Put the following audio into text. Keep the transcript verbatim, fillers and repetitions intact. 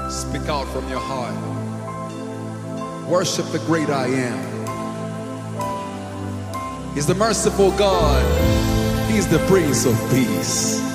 Speak out from your heart. Worship the great I am. He's the merciful God. He's the Prince of Peace.